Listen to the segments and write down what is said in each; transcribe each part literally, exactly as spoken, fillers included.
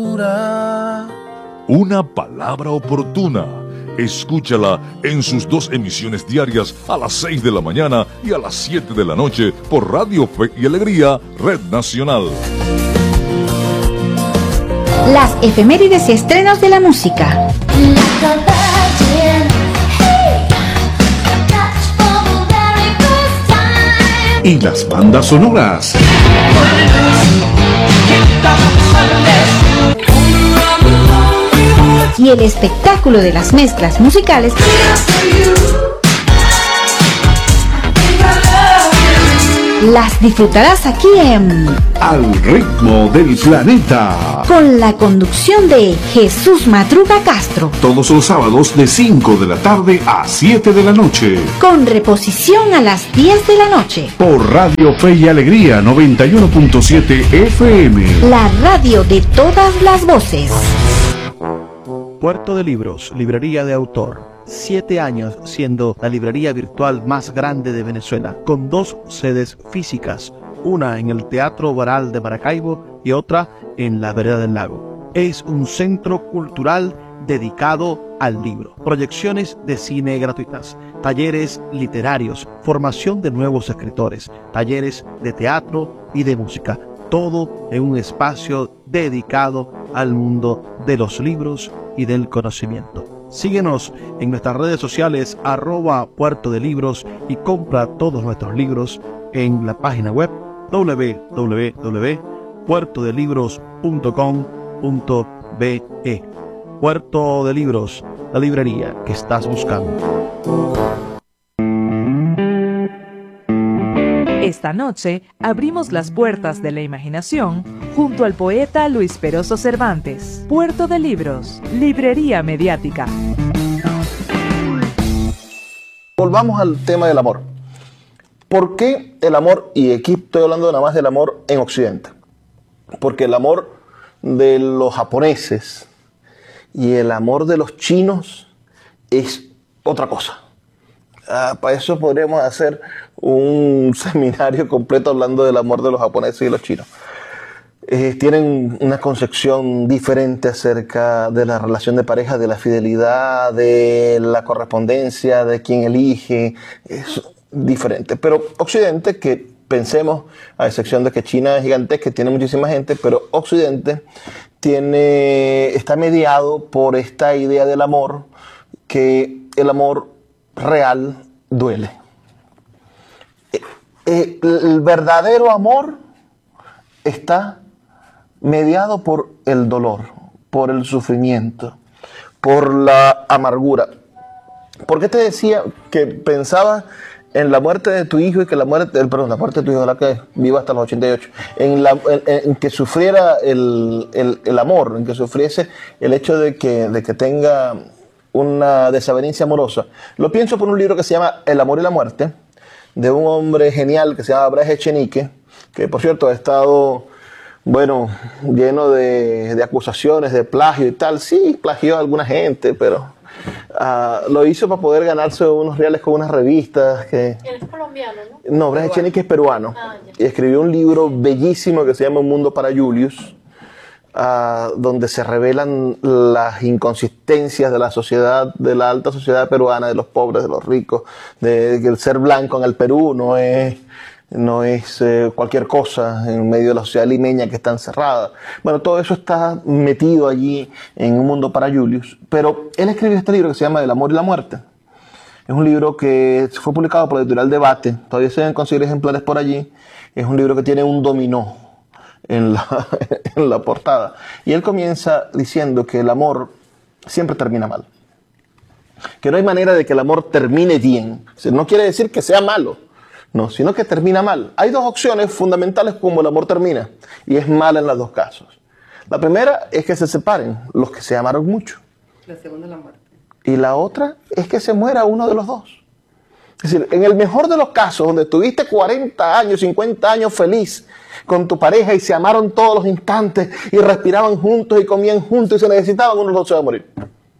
Una palabra oportuna. Escúchala en sus dos emisiones diarias a las seis de la mañana y a las siete de la noche por Radio Fe y Alegría, Red Nacional. Las efemérides y estrenos de la música. Y las bandas sonoras. Y el espectáculo de las mezclas musicales las disfrutarás aquí en Al Ritmo del Planeta, con la conducción de Jesús Madruga Castro, todos los sábados de cinco de la tarde a siete de la noche, con reposición a las diez de la noche por Radio Fe y Alegría noventa y uno punto siete F M, la radio de todas las voces. Puerto de Libros, librería de autor. Siete años siendo la librería virtual más grande de Venezuela, con dos sedes físicas, una en el Teatro Baral de Maracaibo y otra en la Vereda del Lago. Es un centro cultural dedicado al libro, proyecciones de cine gratuitas, talleres literarios, formación de nuevos escritores, talleres de teatro y de música, todo en un espacio dedicado al mundo de los libros y del conocimiento. Síguenos en nuestras redes sociales arroba Puerto de Libros y compra todos nuestros libros en la página web doble u doble u doble u punto puerto de libros punto com punto be. Puerto de Libros, la librería que estás buscando. Esta noche abrimos las puertas de la imaginación junto al poeta Luis Peroso Cervantes. Puerto de Libros, librería mediática. Volvamos al tema del amor. ¿Por qué el amor, y aquí estoy hablando nada más del amor en Occidente? Porque el amor de los japoneses y el amor de los chinos es otra cosa. Ah, para eso podríamos hacer un seminario completo hablando del amor de los japoneses y los chinos. Eh, tienen una concepción diferente acerca de la relación de pareja, de la fidelidad, de la correspondencia, de quién elige. Es diferente. Pero Occidente, que pensemos, a excepción de que China es gigantesca, que tiene muchísima gente, pero Occidente tiene, está mediado por esta idea del amor, que el amor real duele. El verdadero amor está mediado por el dolor, por el sufrimiento, por la amargura. ¿Por qué te decía que pensaba en la muerte de tu hijo y que la muerte, el, perdón, la muerte de tu hijo, la que viva hasta los ochenta y ocho, en, la, en, en que sufriera el, el, el amor, en que sufriese el hecho de que, de que tenga una desavenencia amorosa? Lo pienso por un libro que se llama El amor y la muerte, de un hombre genial que se llama Braz Echenique, que por cierto ha estado, bueno, lleno de, de acusaciones de plagio y tal. Sí, plagió a alguna gente, pero uh, lo hizo para poder ganarse unos reales con unas revistas. Que... Él es colombiano, ¿no? No, Braz Echenique es peruano. Ah, y escribió un libro bellísimo que se llama Un mundo para Julius, Uh, donde se revelan las inconsistencias de la sociedad, de la alta sociedad peruana, de los pobres, de los ricos, de que el ser blanco en el Perú no es, no es eh, cualquier cosa en medio de la sociedad limeña que está encerrada. Bueno, todo eso está metido allí en Un mundo para Julius, pero él escribió este libro que se llama El amor y la muerte. Es un libro que fue publicado por la editorial Debate, todavía se deben conseguir ejemplares por allí. Es un libro que tiene un dominó en la, en la portada. Y él comienza diciendo que el amor siempre termina mal. Que no hay manera de que el amor termine bien. O sea, no quiere decir que sea malo, no, sino que termina mal. Hay dos opciones fundamentales como el amor termina, y es mal en los dos casos. La primera es que se separen los que se amaron mucho. La segunda es la muerte. Y la otra es que se muera uno de los dos. Es decir, en el mejor de los casos, donde tuviste cuarenta años, cincuenta años feliz con tu pareja y se amaron todos los instantes y respiraban juntos y comían juntos y se necesitaban, uno de los dos se va a morir.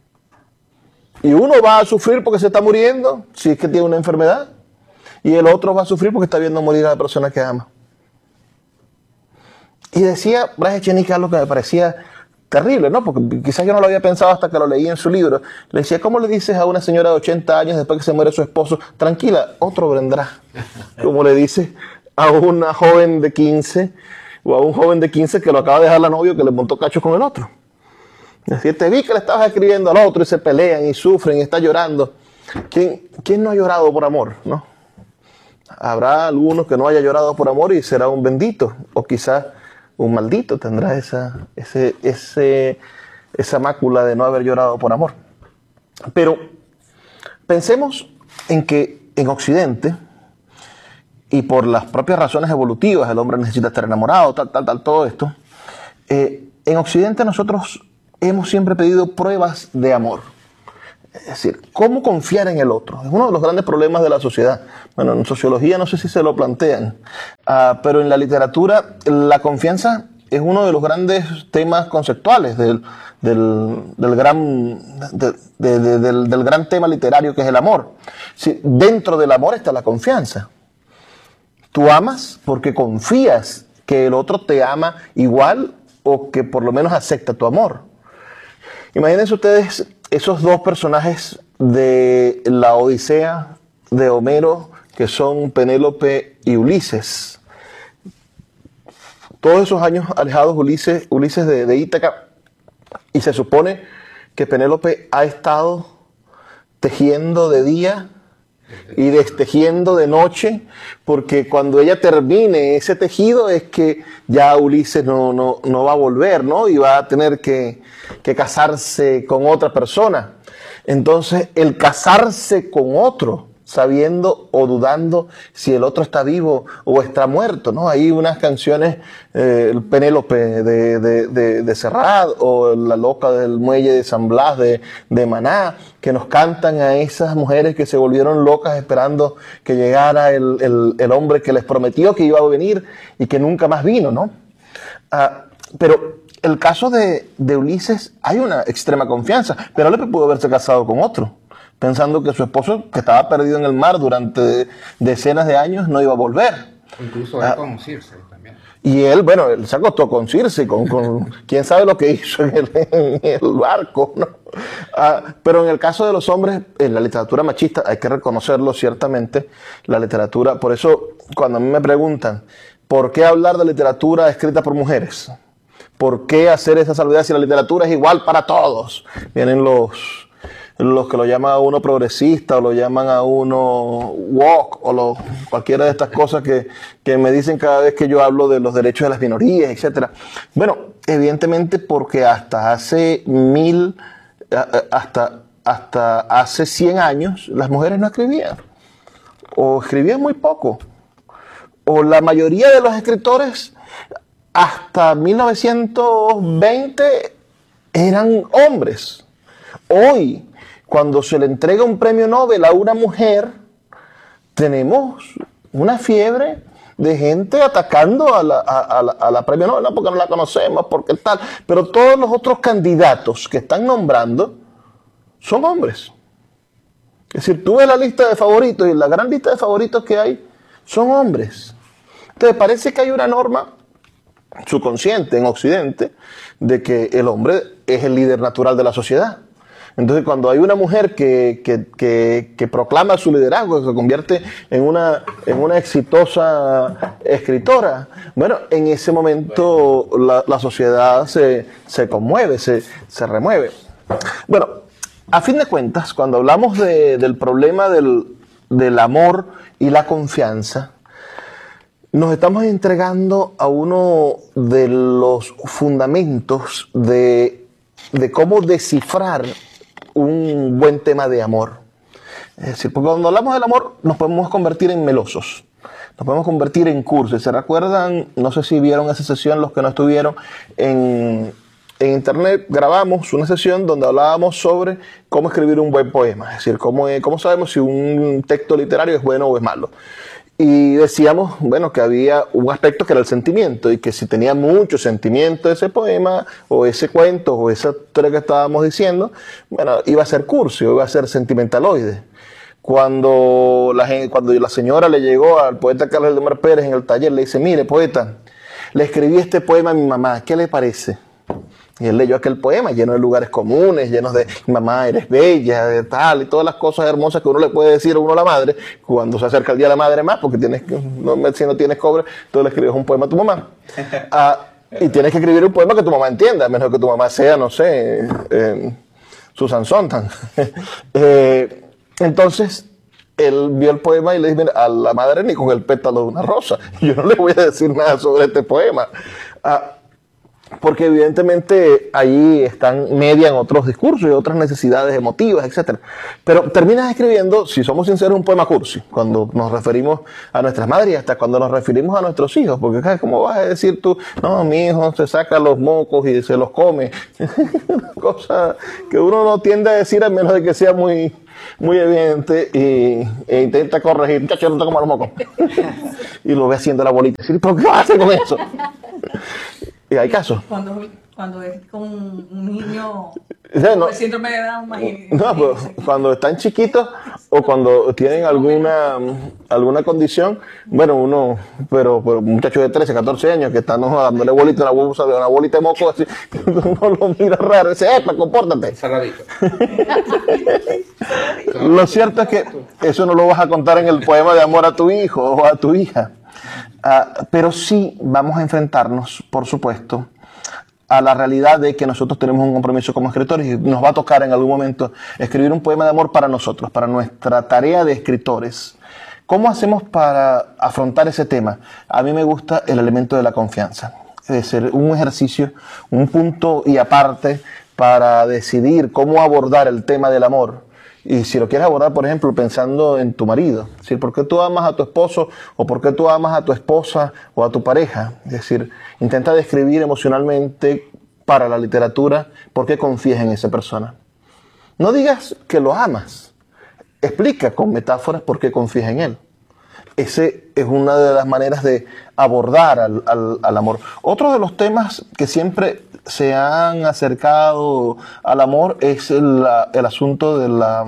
Y uno va a sufrir porque se está muriendo, si es que tiene una enfermedad, y el otro va a sufrir porque está viendo morir a la persona que ama. Y decía Braz Echenique algo que me parecía terrible, ¿no? Porque quizás yo no lo había pensado hasta que lo leí en su libro. Le decía, ¿cómo le dices a una señora de ochenta años después que se muere su esposo, tranquila, otro vendrá? Como le dice a una joven de quince o a un joven de quince que lo acaba de dejar la novia que le montó cachos con el otro. Es decir, te vi que le estabas escribiendo al otro y se pelean y sufren y está llorando. ¿Quién, quién no ha llorado por amor, no? Habrá algunos que no haya llorado por amor y será un bendito, o quizás un maldito tendrá esa, ese, ese, esa mácula de no haber llorado por amor. Pero pensemos en que en Occidente, y por las propias razones evolutivas, el hombre necesita estar enamorado, tal, tal, tal, todo esto, eh, en Occidente nosotros hemos siempre pedido pruebas de amor. Es decir, ¿cómo confiar en el otro? Es uno de los grandes problemas de la sociedad. Bueno, en sociología no sé si se lo plantean, uh, pero en la literatura la confianza es uno de los grandes temas conceptuales del, del, del, gran, de, de, de, del, del gran tema literario que es el amor. Sí, dentro del amor está la confianza. Tú amas porque confías que el otro te ama igual o que por lo menos acepta tu amor. Imagínense ustedes esos dos personajes de la Odisea de Homero, que son Penélope y Ulises. Todos esos años alejados Ulises, Ulises de, de Ítaca, y se supone que Penélope ha estado tejiendo de día y destejiendo de noche, porque cuando ella termine ese tejido es que ya Ulises no, no, no va a volver, ¿no? Y va a tener que, que casarse con otra persona. Entonces, el casarse con otro, sabiendo o dudando si el otro está vivo o está muerto, ¿no? Hay unas canciones, eh, el Penélope de, de, de, de Serrat o La loca del muelle de San Blas de, de Maná, que nos cantan a esas mujeres que se volvieron locas esperando que llegara el, el, el hombre que les prometió que iba a venir y que nunca más vino, ¿no? Ah, pero el caso de, de Ulises, hay una extrema confianza. Penélope pudo haberse casado con otro, pensando que su esposo, que estaba perdido en el mar durante decenas de años, no iba a volver. Incluso él ah, con Circe también. Y él, bueno, él se acostó con Circe, con, con quién sabe lo que hizo en el, en el barco, ¿no? Ah, pero en el caso de los hombres, en la literatura machista, hay que reconocerlo ciertamente, la literatura, por eso cuando a mí me preguntan, ¿por qué hablar de literatura escrita por mujeres? ¿Por qué hacer esa salvedad si la literatura es igual para todos? Vienen los... los que lo llaman a uno progresista o lo llaman a uno woke o lo, cualquiera de estas cosas que, que me dicen cada vez que yo hablo de los derechos de las minorías, etcétera. Bueno, evidentemente porque hasta hace mil, hasta, hasta hace cien años las mujeres no escribían o escribían muy poco, o la mayoría de los escritores hasta mil novecientos veinte eran hombres. Hoy, cuando se le entrega un premio Nobel a una mujer, tenemos una fiebre de gente atacando a la, a, a la, a la premio Nobel, no porque no la conocemos, porque tal, pero todos los otros candidatos que están nombrando son hombres. Es decir, tú ves la lista de favoritos y la gran lista de favoritos que hay son hombres. Entonces parece que hay una norma subconsciente en Occidente de que el hombre es el líder natural de la sociedad. Entonces, cuando hay una mujer que, que, que, que proclama su liderazgo, que se convierte en una, en una exitosa escritora, bueno, en ese momento la, la sociedad se, se conmueve, se, se remueve. Bueno, a fin de cuentas, cuando hablamos de, del problema del, del amor y la confianza, nos estamos entregando a uno de los fundamentos de, de cómo descifrar un buen tema de amor. Es decir, porque cuando hablamos del amor nos podemos convertir en melosos, nos podemos convertir en cursis. ¿Se recuerdan? No sé si vieron esa sesión los que no estuvieron. En, en internet grabamos una sesión donde hablábamos sobre cómo escribir un buen poema. Es decir, cómo, cómo sabemos si un texto literario es bueno o es malo. Y decíamos, bueno, que había un aspecto que era el sentimiento, y que si tenía mucho sentimiento ese poema, o ese cuento, o esa historia que estábamos diciendo, bueno, iba a ser cursi, o iba a ser sentimentaloide. Cuando la, cuando la señora le llegó al poeta Carlos Aldemar Pérez en el taller, le dice, mire, poeta, le escribí este poema a mi mamá, ¿qué le parece? Y él leyó aquel poema lleno de lugares comunes, llenos de mamá, eres bella, de tal, y todas las cosas hermosas que uno le puede decir a uno a la madre cuando se acerca el día de la madre más, porque tienes que, no, si no tienes cobre, tú le escribes un poema a tu mamá. Ah, y tienes que escribir un poema que tu mamá entienda, a menos que tu mamá sea, no sé, eh, Susan Sontag. eh, entonces, él vio el poema y le dijo, mira, a la madre ni con el pétalo de una rosa. Yo no le voy a decir nada sobre este poema. Ah, porque evidentemente ahí están, median otros discursos y otras necesidades emotivas, etcétera. Pero terminas escribiendo, si somos sinceros, un poema cursi, cuando nos referimos a nuestras madres y hasta cuando nos referimos a nuestros hijos, porque ¿cómo vas a decir tú, no, mi hijo se saca los mocos y se los come? Cosa que uno no tiende a decir a menos de que sea muy, muy evidente y, e intenta corregir, muchacho, no te comas los mocos. Y lo ve haciendo la bolita, y ¿pero qué vas a hacer con eso? Y hay casos. Cuando, cuando es con un niño no, no, el síndrome de Down, no, pues, cuando están chiquitos o cuando tienen alguna alguna condición, bueno, uno, pero, pero muchachos de trece, catorce años que están no, dándole bolita, una bolsa de una bolita de moco, así, uno lo mira raro y dice, ¡epa, compórtate! Saladito. Lo cierto es que eso no lo vas a contar en el poema de amor a tu hijo o a tu hija. Uh, pero sí vamos a enfrentarnos, por supuesto, a la realidad de que nosotros tenemos un compromiso como escritores y nos va a tocar en algún momento escribir un poema de amor para nosotros, para nuestra tarea de escritores. ¿Cómo hacemos para afrontar ese tema? A mí me gusta el elemento de la confianza, es decir, un ejercicio, un punto y aparte para decidir cómo abordar el tema del amor. Y si lo quieres abordar, por ejemplo, pensando en tu marido, es decir, ¿por qué tú amas a tu esposo o por qué tú amas a tu esposa o a tu pareja? Es decir, intenta describir emocionalmente para la literatura por qué confías en esa persona. No digas que lo amas, explica con metáforas por qué confías en él. Ese es una de las maneras de abordar al, al, al amor. Otro de los temas que siempre se han acercado al amor es el, el asunto de la,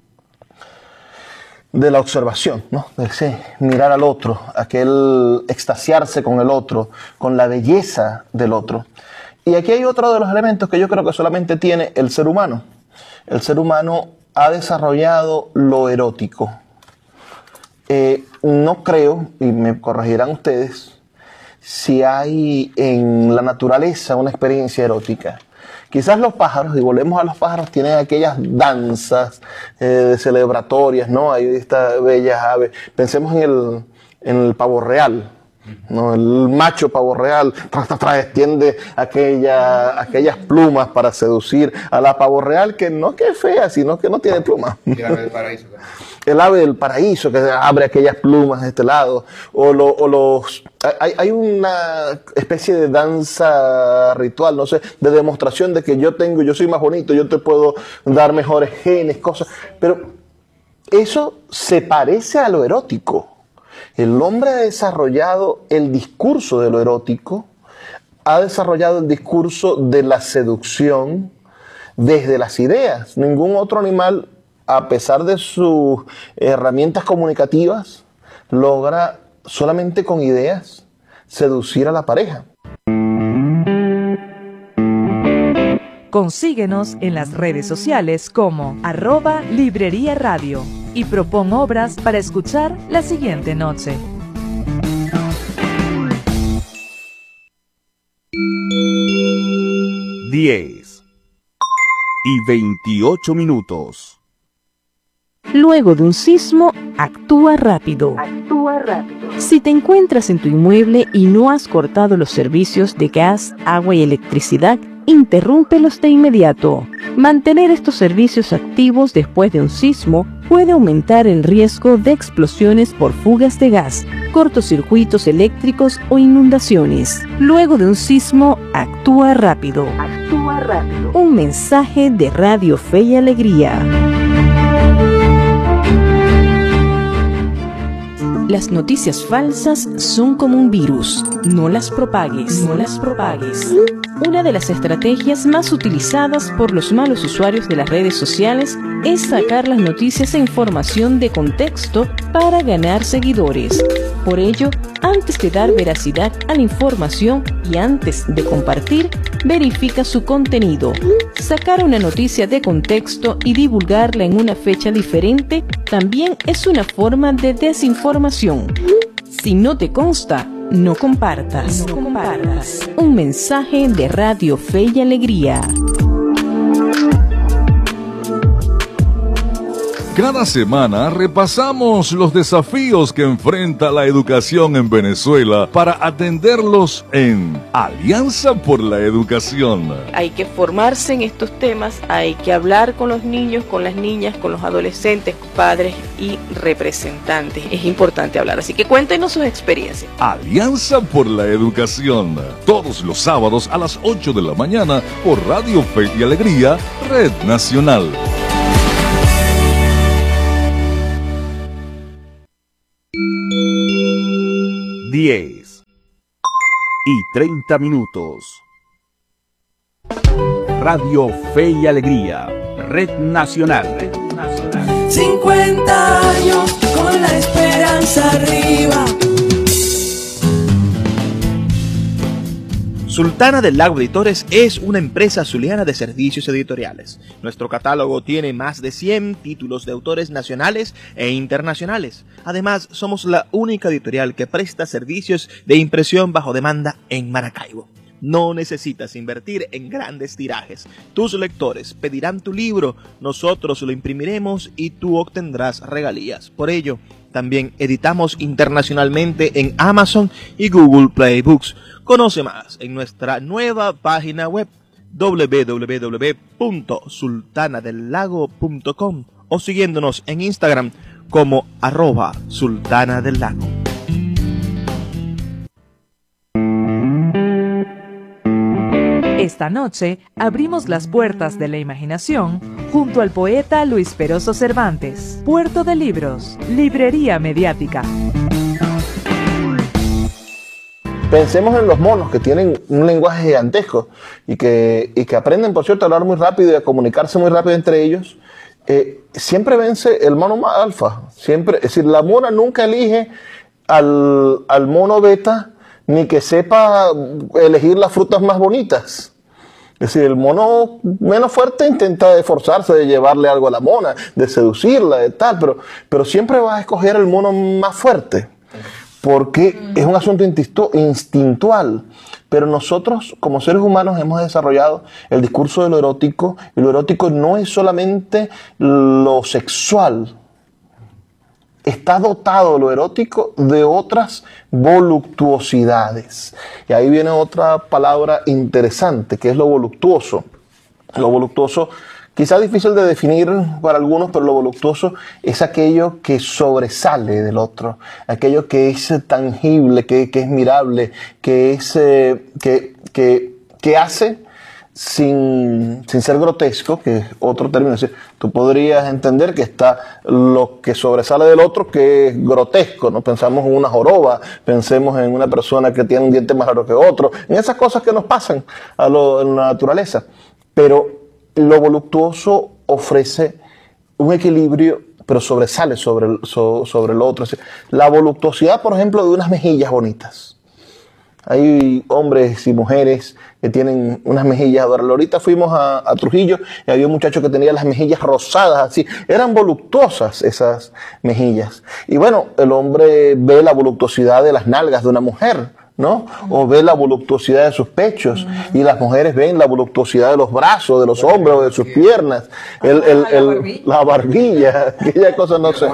de la observación, ¿no? De ese mirar al otro, aquel extasiarse con el otro, con la belleza del otro. Y aquí hay otro de los elementos que yo creo que solamente tiene el ser humano. El ser humano ha desarrollado lo erótico. Eh, no creo, y me corregirán ustedes, si hay en la naturaleza una experiencia erótica. Quizás los pájaros, y volvemos a los pájaros, tienen aquellas danzas eh, celebratorias, ¿no? Hay estas bellas aves. Pensemos en el, en el pavo real, ¿no? El macho pavo real tra, tra, tra, extiende aquella, aquellas plumas para seducir a la pavo real, que no que es fea, sino que no tiene plumas. El ave del paraíso. El ave del paraíso, que abre aquellas plumas de este lado, o, lo, o los... Hay, hay una especie de danza ritual, no sé, de demostración de que yo tengo, yo soy más bonito, yo te puedo dar mejores genes, cosas, pero eso se parece a lo erótico. El hombre ha desarrollado el discurso de lo erótico, ha desarrollado el discurso de la seducción desde las ideas. Ningún otro animal, a pesar de sus herramientas comunicativas, logra solamente con ideas seducir a la pareja. Consíguenos en las redes sociales como arroba Librería Radio y propon obras para escuchar la siguiente noche. diez y veintiocho minutos. Luego de un sismo, actúa rápido. Actúa rápido. Si te encuentras en tu inmueble y no has cortado los servicios de gas, agua y electricidad, interrúmpelos de inmediato. Mantener estos servicios activos después de un sismo puede aumentar el riesgo de explosiones por fugas de gas, cortocircuitos eléctricos o inundaciones. Luego de un sismo, actúa rápido. Actúa rápido. Un mensaje de Radio Fe y Alegría. Las noticias falsas son como un virus. No las propagues, no las propagues. Una de las estrategias más utilizadas por los malos usuarios de las redes sociales es sacar las noticias e información de contexto para ganar seguidores. Por ello, antes de dar veracidad a la información y antes de compartir, verifica su contenido. Sacar una noticia de contexto y divulgarla en una fecha diferente también es una forma de desinformación. Si no te consta, no compartas. No compartas. Un mensaje de Radio Fe y Alegría. Cada semana repasamos los desafíos que enfrenta la educación en Venezuela para atenderlos en Alianza por la Educación. Hay que formarse en estos temas, hay que hablar con los niños, con las niñas, con los adolescentes, padres y representantes. Es importante hablar, así que cuéntenos sus experiencias. Alianza por la Educación, todos los sábados a las ocho de la mañana por Radio Fe y Alegría, Red Nacional. diez y treinta minutos. Radio Fe y Alegría, Red Nacional. Red Nacional. cincuenta años con la esperanza arriba. Sultana del Lago Editores es una empresa zuliana de servicios editoriales. Nuestro catálogo tiene más de cien títulos de autores nacionales e internacionales. Además, somos la única editorial que presta servicios de impresión bajo demanda en Maracaibo. No necesitas invertir en grandes tirajes. Tus lectores pedirán tu libro, nosotros lo imprimiremos y tú obtendrás regalías. Por ello, también editamos internacionalmente en Amazon y Google Play Books. Conoce más en nuestra nueva página web doble u doble u doble u punto sultana del lago punto com o siguiéndonos en Instagram como arroba sultana del lago. Esta noche abrimos las puertas de la imaginación junto al poeta Luis Peroso Cervantes. Puerto de Libros, Librería Mediática. Pensemos en los monos que tienen un lenguaje gigantesco y que, y que aprenden, por cierto, a hablar muy rápido y a comunicarse muy rápido entre ellos. Eh, siempre vence el mono alfa. Siempre, es decir, la mona nunca elige al, al mono beta ni que sepa elegir las frutas más bonitas. Es decir, el mono menos fuerte intenta esforzarse de llevarle algo a la mona, de seducirla, de tal, pero, pero siempre va a escoger el mono más fuerte. Porque es un asunto instintual, pero nosotros como seres humanos hemos desarrollado el discurso de lo erótico, y lo erótico no es solamente lo sexual, está dotado lo erótico de otras voluptuosidades. Y ahí viene otra palabra interesante, que es lo voluptuoso. Lo voluptuoso, quizá difícil de definir para algunos, pero lo voluptuoso es aquello que sobresale del otro, aquello que es tangible, que, que es mirable, que, es, eh, que, que, que hace sin, sin ser grotesco, que es otro término. Es decir, tú podrías entender que está lo que sobresale del otro, que es grotesco, ¿no? Pensamos en una joroba, pensemos en una persona que tiene un diente más largo que otro, en esas cosas que nos pasan a, lo, a la naturaleza. Pero lo voluptuoso ofrece un equilibrio, pero sobresale sobre el, so, sobre el otro. La voluptuosidad, por ejemplo, de unas mejillas bonitas. Hay hombres y mujeres que tienen unas mejillas adorables. Ahorita fuimos a, a Trujillo y había un muchacho que tenía las mejillas rosadas así. Eran voluptuosas esas mejillas. Y bueno, el hombre ve la voluptuosidad de las nalgas de una mujer, ¿no? O ve la voluptuosidad de sus pechos, y las mujeres ven la voluptuosidad de los brazos, de los hombros, o de sus piernas, el, el, el, la barbilla, aquella cosa, no sé.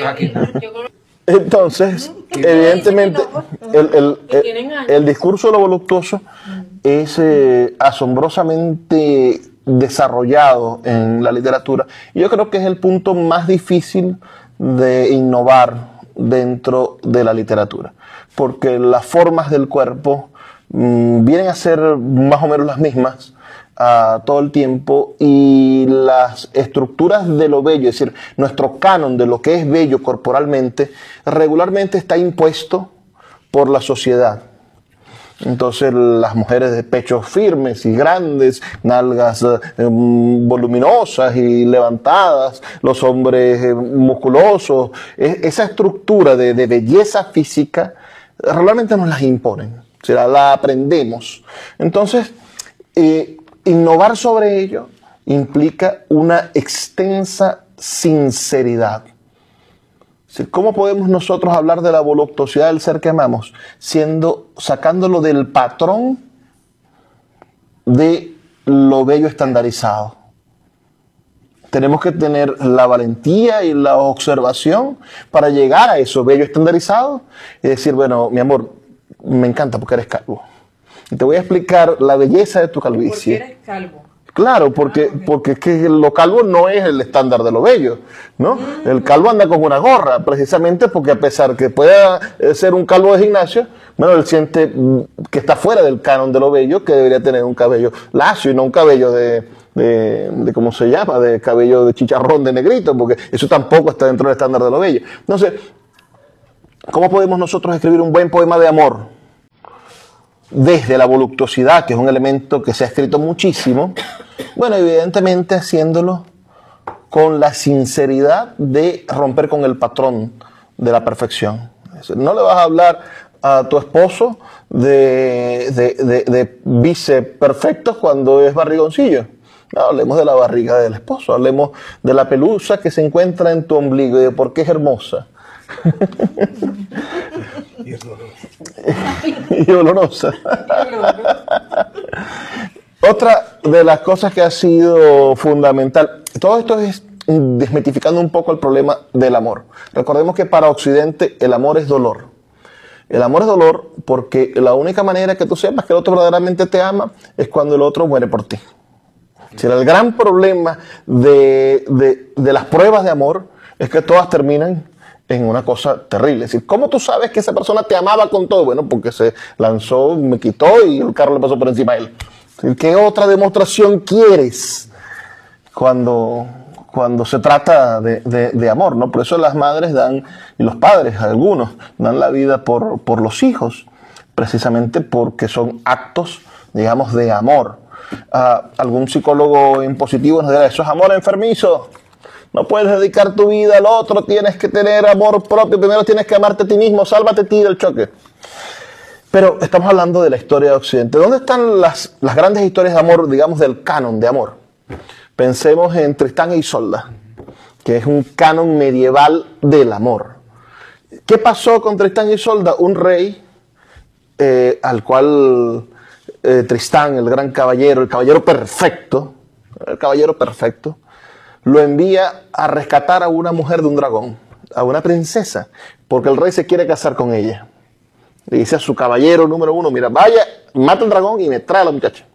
Entonces, evidentemente, el, el, el, el discurso de lo voluptuoso es eh, asombrosamente desarrollado en la literatura. Y yo creo que es el punto más difícil de innovar dentro de la literatura, porque las formas del cuerpo mmm, vienen a ser más o menos las mismas uh, todo el tiempo, y las estructuras de lo bello, es decir, nuestro canon de lo que es bello corporalmente, regularmente está impuesto por la sociedad. Entonces las mujeres de pechos firmes y grandes, nalgas eh, voluminosas y levantadas, los hombres eh, musculosos, eh, esa estructura de, de belleza física regularmente nos las imponen, o sea, la aprendemos. Entonces Eh, innovar sobre ello implica una extensa sinceridad. ¿Cómo podemos nosotros hablar de la voluptuosidad del ser que amamos? Siendo, sacándolo del patrón de lo bello estandarizado. Tenemos que tener la valentía y la observación para llegar a eso bello estandarizado y decir, bueno, mi amor, me encanta porque eres calvo. Y te voy a explicar la belleza de tu calvicie. ¿Por qué eres calvo? Claro, porque, Ah, okay. porque es que lo calvo no es el estándar de lo bello, ¿no? Mm. El calvo anda con una gorra, precisamente porque a pesar que pueda ser un calvo de gimnasio, bueno, él siente que está fuera del canon de lo bello, que debería tener un cabello lacio y no un cabello de, de, de ¿cómo se llama? De cabello de chicharrón de negrito, porque eso tampoco está dentro del estándar de lo bello. Entonces, ¿cómo podemos nosotros escribir un buen poema de amor? Desde la voluptuosidad, que es un elemento que se ha escrito muchísimo, bueno, evidentemente haciéndolo con la sinceridad de romper con el patrón de la perfección. No le vas a hablar a tu esposo de, de, de, de bíceps perfectos cuando es barrigoncillo. No, hablemos de la barriga del esposo, hablemos de la pelusa que se encuentra en tu ombligo y de por qué es hermosa. Y olorosa. y olorosa. Otra de las cosas que ha sido fundamental, todo esto es desmitificando un poco el problema del amor. Recordemos que para Occidente el amor es dolor. El amor es dolor porque la única manera que tú sepas que el otro verdaderamente te ama es cuando el otro muere por ti. O sea, el gran problema de, de, de las pruebas de amor es que todas terminan en una cosa terrible. Es decir, ¿cómo tú sabes que esa persona te amaba con todo? Bueno, porque se lanzó, me quitó y el carro le pasó por encima a él. ¿Qué otra demostración quieres cuando, cuando se trata de, de, de amor, ¿no? Por eso las madres dan, y los padres, algunos, dan la vida por, por los hijos, precisamente porque son actos, digamos, de amor. Uh, algún psicólogo impositivo nos dirá, eso es amor enfermizo. No puedes dedicar tu vida al otro, tienes que tener amor propio, primero tienes que amarte a ti mismo, sálvate a ti del choque. Pero estamos hablando de la historia de Occidente. ¿Dónde están las, las grandes historias de amor, digamos, del canon de amor? Pensemos en Tristán e Isolda, que es un canon medieval del amor. ¿Qué pasó con Tristán e Isolda? Un rey eh, al cual eh, Tristán, el gran caballero, el caballero perfecto, el caballero perfecto, lo envía a rescatar a una mujer de un dragón, a una princesa, porque el rey se quiere casar con ella. Le dice a su caballero número uno, mira, vaya, mata al dragón y me trae a la muchacha.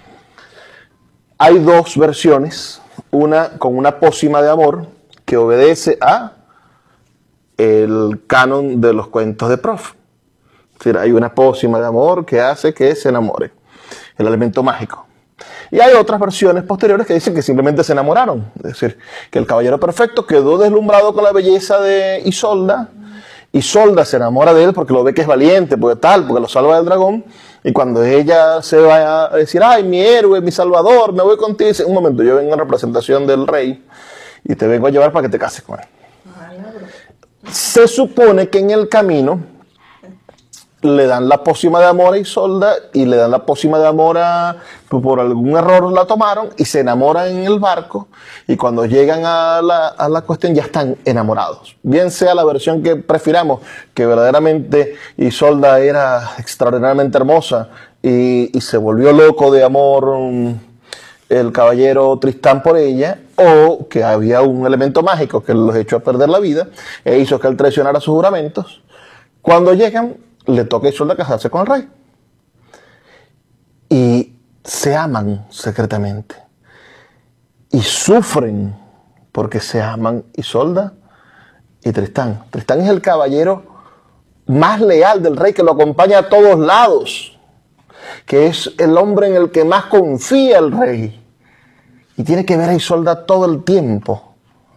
Hay dos versiones, una con una pócima de amor que obedece a el canon de los cuentos de Prof. Es decir, hay una pócima de amor que hace que se enamore, el elemento mágico. Y hay otras versiones posteriores que dicen que simplemente se enamoraron. Es decir, que el caballero perfecto quedó deslumbrado con la belleza de Isolda. Isolda se enamora de él porque lo ve que es valiente, porque tal, porque lo salva del dragón. Y cuando ella se va a decir, ay, mi héroe, mi salvador, me voy contigo, dice, un momento, yo vengo en representación del rey y te vengo a llevar para que te cases con él. Se supone que en el camino le dan la pócima de amor a Isolda y le dan la pócima de amor a, por algún error la tomaron y se enamoran en el barco y cuando llegan a la, a la cuestión ya están enamorados. Bien sea la versión que prefiramos, que verdaderamente Isolda era extraordinariamente hermosa y, y se volvió loco de amor um, el caballero Tristán por ella, o que había un elemento mágico que los echó a perder la vida e hizo que él traicionara sus juramentos. Cuando llegan, le toca a Isolda casarse con el rey. Y se aman secretamente. Y sufren porque se aman Isolda y Tristán. Tristán es el caballero más leal del rey, que lo acompaña a todos lados. Que es el hombre en el que más confía el rey. Y tiene que ver a Isolda todo el tiempo.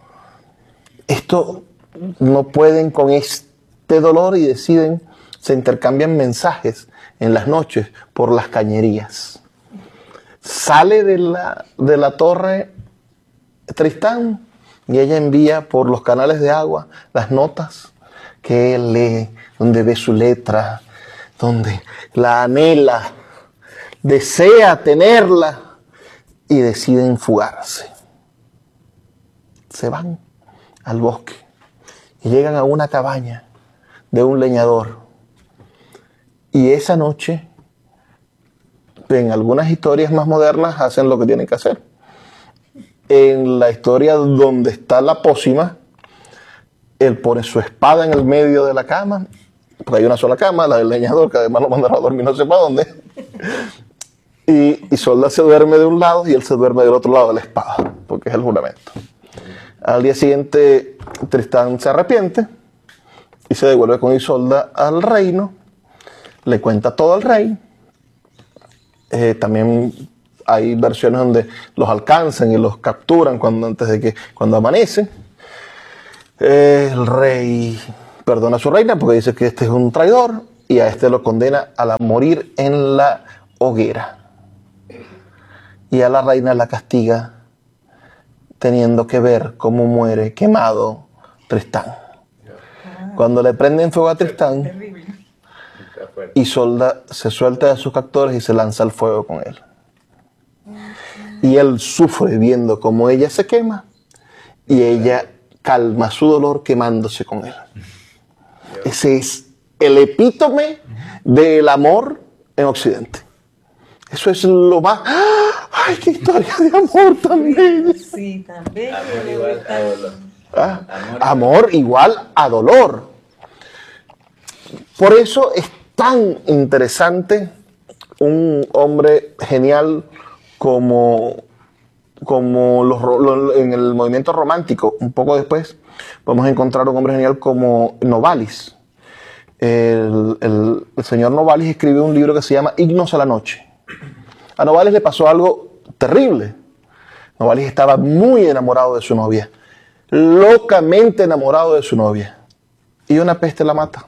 Esto no pueden con este dolor y deciden, se intercambian mensajes en las noches por las cañerías. Sale de la, de la torre Tristán y ella envía por los canales de agua las notas que él lee, donde ve su letra, donde la anhela, desea tenerla y deciden fugarse. Se van al bosque y llegan a una cabaña de un leñador. Y esa noche, en algunas historias más modernas, hacen lo que tienen que hacer. En la historia donde está la pócima, él pone su espada en el medio de la cama, porque hay una sola cama, la del leñador, que además lo mandaron a dormir no sé para dónde. Y Isolda se duerme de un lado y él se duerme del otro lado de la espada, porque es el juramento. Al día siguiente, Tristán se arrepiente y se devuelve con Isolda al reino. Le cuenta todo al rey. Eh, también hay versiones donde los alcanzan y los capturan cuando, antes de que, cuando amanece. Eh, el rey perdona a su reina porque dice que este es un traidor y a este lo condena a la morir en la hoguera. Y a la reina la castiga teniendo que ver cómo muere quemado Tristán. Cuando le prenden fuego a Tristán, Isolda se suelta de sus captores y se lanza al fuego con él. Y él sufre viendo cómo ella se quema y ella calma su dolor quemándose con él. Ese es el epítome del amor en Occidente. Eso es lo más... ¡Ay, qué historia de amor tan bella! Sí, tan bella. Amor igual a dolor. ¿Ah? Amor igual a dolor. Por eso es tan interesante un hombre genial como, como los, los, en el movimiento romántico. Un poco después vamos a encontrar un hombre genial como Novalis. El, el, el señor Novalis escribió un libro que se llama Himnos a la noche. A Novalis le pasó algo terrible. Novalis estaba muy enamorado de su novia, locamente enamorado de su novia, y una peste la mata.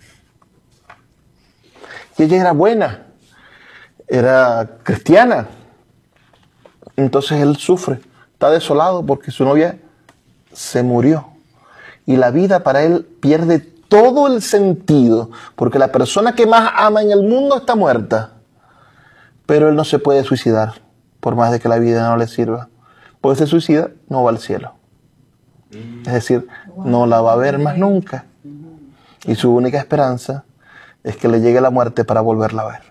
Y ella era buena, era cristiana. Entonces él sufre, está desolado porque su novia se murió. Y la vida para él pierde todo el sentido, porque la persona que más ama en el mundo está muerta. Pero él no se puede suicidar, por más de que la vida no le sirva. Porque se suicida, no va al cielo. Es decir, no la va a ver más nunca. Y su única esperanza es que le llegue la muerte para volverla a ver.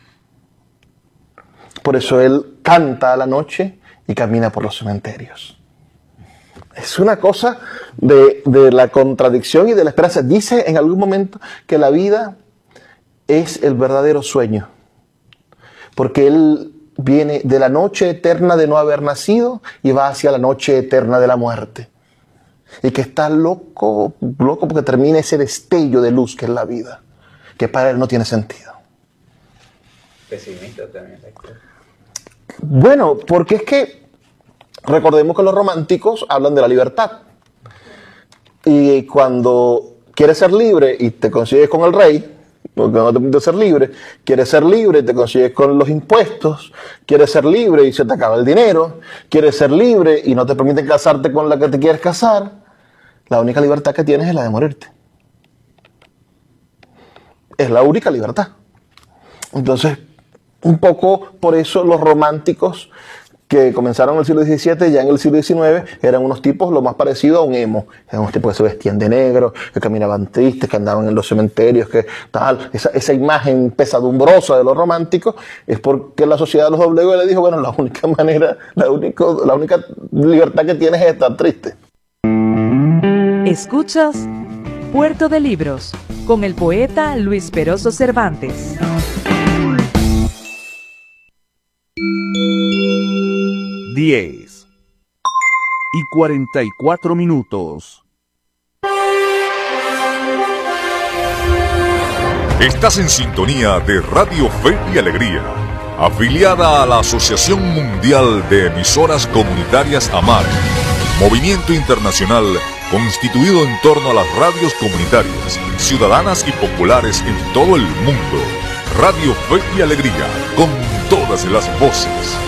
Por eso él canta a la noche y camina por los cementerios. Es una cosa de, de la contradicción y de la esperanza. Dice en algún momento que la vida es el verdadero sueño. Porque él viene de la noche eterna de no haber nacido y va hacia la noche eterna de la muerte. Y que está loco, loco porque termina ese destello de luz que es la vida, que para él no tiene sentido. Pesimista también. Bueno, porque es que recordemos que los románticos hablan de la libertad. Y cuando quieres ser libre y te consigues con el rey, porque no te permite ser libre, quieres ser libre y te consigues con los impuestos, quieres ser libre y se te acaba el dinero, quieres ser libre y no te permiten casarte con la que te quieres casar, la única libertad que tienes es la de morirte. Es la única libertad. Entonces, un poco por eso los románticos que comenzaron en el siglo diecisiete, ya en el siglo diecinueve, eran unos tipos lo más parecido a un emo. Eran unos tipos que se vestían de negro, que caminaban tristes, que andaban en los cementerios, que tal. Esa, esa imagen pesadumbrosa de los románticos es porque la sociedad de los W le dijo, bueno, la única manera, la, único, la única libertad que tienes es estar triste. Escuchas Puerto de Libros con el poeta Luis Peroso Cervantes. diez y cuarenta y cuatro minutos. Estás en sintonía de Radio Fe y Alegría, afiliada a la Asociación Mundial de Emisoras Comunitarias AMAR, movimiento internacional constituido en torno a las radios comunitarias, ciudadanas y populares en todo el mundo. Radio Fe y Alegría, con todas las voces.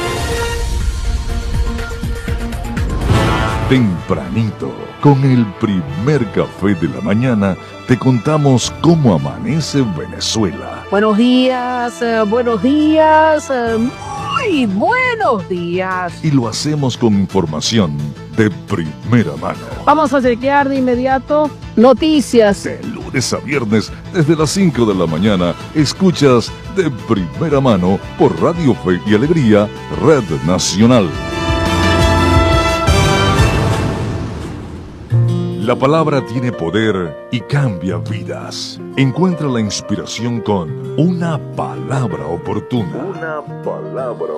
Tempranito, con el primer café de la mañana, te contamos cómo amanece Venezuela Buenos días, eh, buenos días, eh, muy buenos días. Y lo hacemos con información de primera mano. Vamos a chequear de inmediato noticias. De lunes a viernes, desde las cinco de la mañana, escuchas de primera mano por Radio Fe y Alegría, Red Nacional. La palabra tiene poder y cambia vidas. Encuentra la inspiración con una palabra oportuna. Una palabra